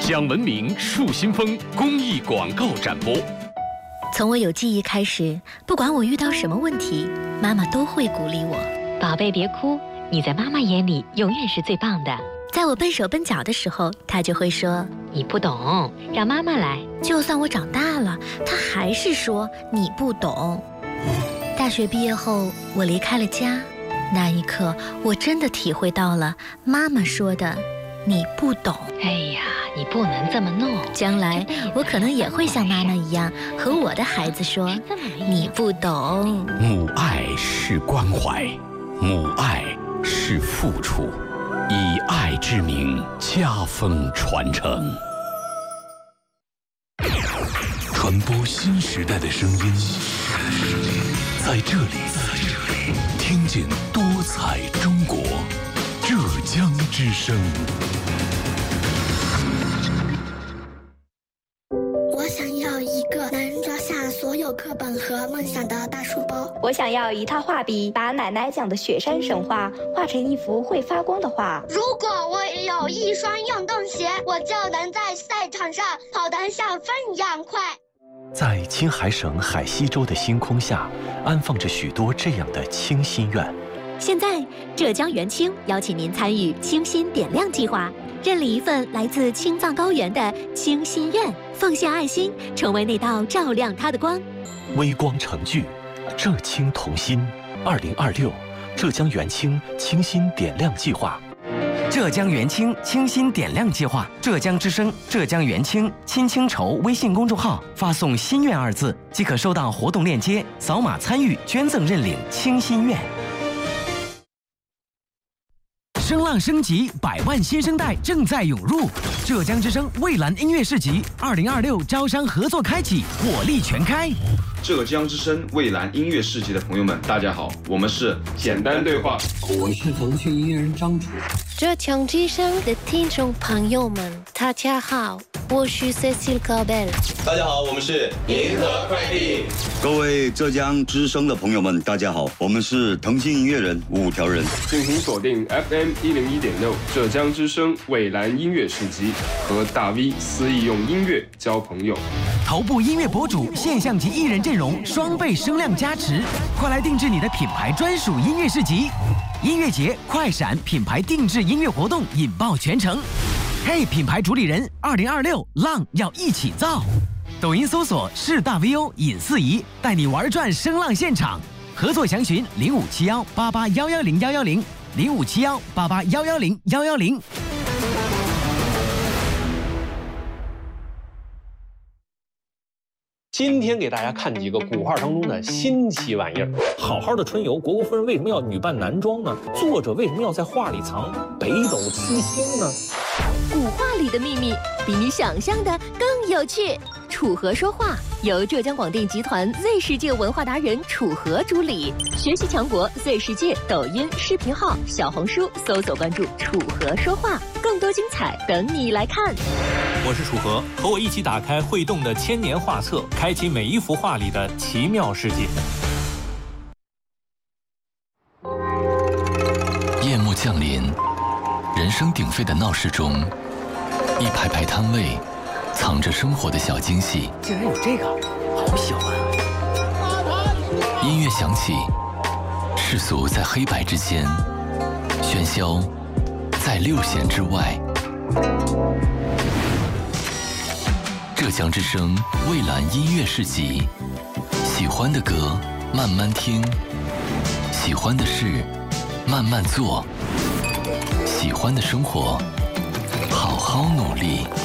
讲文明树新风公益广告展播。 从我有记忆开始，不管我遇到什么问题，妈妈都会鼓励我。 宝贝别哭，你在妈妈眼里永远是最棒的。 在我笨手笨脚的时候，她就会说你不懂，让妈妈来。 就算我长大了，她还是说你不懂。大学毕业后，我离开了家，那一刻我真的体会到了妈妈说的你不懂。 哎呀，你不能这么弄， 将来我可能也会像妈妈一样和我的孩子说你不懂。 母爱是关怀，母爱是付出，以爱之名家风传承，传播新时代的声音，在这里听见多彩中国，浙江之声。 我想要一个能装下所有课本和梦想的大书包。 我想要一套画笔，把奶奶讲的雪山神话画成一幅会发光的画。 如果我有一双运动鞋，我就能在赛场上跑得像风一样快。 在青海省海西州的星空下，安放着许多这样的清心愿。 现在，浙江元清邀请您参与清心点亮计划，认领一份来自青藏高原的清心愿，奉献爱心，成为那道照亮它的光。 微光成炬，浙青同心。2026浙江元清清心点亮计划。 浙江元清清心点亮计划，浙江之声、浙江元清亲清筹微信公众号发送“心愿”2字，即可收到活动链接，扫码参与捐赠认领清心愿。声浪升级，100万新生代正在涌入。浙江之声蔚蓝音乐市集2026招商合作开启，火力全开。 浙江之声蔚蓝音乐市集的朋友们，大家好，我们是简单对话， 我是腾讯音乐人张楚。 浙江之声的听众朋友们，大家好，我是 Cecil Gabel。 大家好，我们是银河快递。 各位浙江之声的朋友们，大家好，我们是腾讯音乐人5条人。 敬请锁定 FM 101.6浙江之声蔚蓝音乐市集，和大 V 肆意用音乐交朋友。 头部音乐博主现象级艺人阵容双倍声量加持，快来定制你的品牌专属音乐市集。音乐节快闪品牌定制音乐活动引爆全城。嘿，品牌主理人，2026浪要一起造。抖音搜索是大 VO 尹四仪，带你玩转声浪现场。合作详询0571881101057188110110。 今天给大家看几个古画当中的新奇玩意儿。好好的春游，虢国夫人为什么要女扮男装呢？作者为什么要在画里藏北斗七星呢？ 古画里的秘密比你想象的更有趣。楚河说话由浙江广电集团 Z 世界文化达人楚河主理，学习强国 Z 世界抖音视频号、小红书搜索关注楚河说话，更多精彩等你来看。 我是楚河，和我一起打开会动的千年画册，开启每一幅画里的奇妙世界。 夜幕降临，人声鼎沸的闹市中，一排排摊位藏着生活的小惊喜。 竟然有这个，好小啊！ 音乐响起，世俗在黑白之间，喧嚣在六弦之外。浙江之声蔚蓝音乐市集，喜欢的歌慢慢听，喜欢的事慢慢做，喜欢的生活好好努力。